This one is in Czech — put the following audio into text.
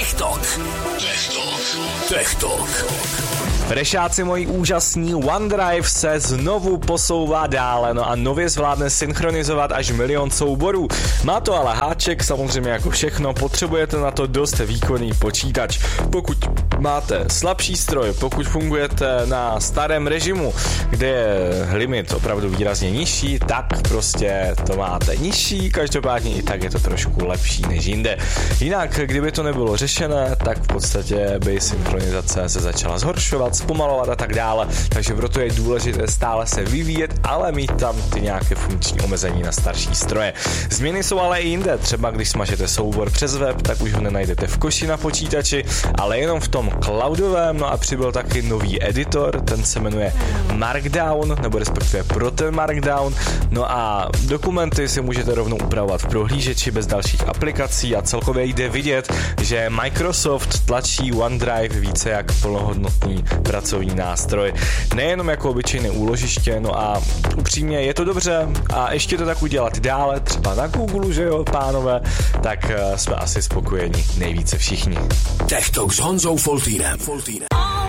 Tech Talk. Frešáci moji úžasní, OneDrive se znovu posouvá dále, no a nově zvládne synchronizovat až 1 000 000 souborů. Má to ale háček, samozřejmě jako všechno, potřebujete na to dost výkonný počítač. Pokud máte slabší stroj, pokud fungujete na starém režimu, kde je limit opravdu výrazně nižší, tak prostě to máte nižší, každopádně i tak je to trošku lepší než jinde. Jinak, kdyby to nebylo řešené, tak v podstatě by synchronizace se začala zhoršovat, zpomalovat a tak dále, takže proto je důležité stále se vyvíjet, ale mít tam ty nějaké funkční omezení na starší stroje. Změny jsou ale i jinde, třeba když smažete soubor přes web, tak už ho nenajdete v koši na počítači, ale jenom v tom cloudovém, no a přibyl taky nový editor, ten se jmenuje Markdown, nebo respektive pro ten Markdown, no a dokumenty si můžete rovnou upravovat v prohlížeči bez dalších aplikací a celkově jde vidět, že Microsoft tlačí OneDrive více jak plnohodnotný pracovní nástroj, nejenom jako obyčejné úložiště, no a upřímně je to dobře a ještě to tak udělat dále, třeba na Google, že jo, pánové, tak jsme asi spokojeni nejvíce všichni. Tech Talk s Honzou Foltýnem.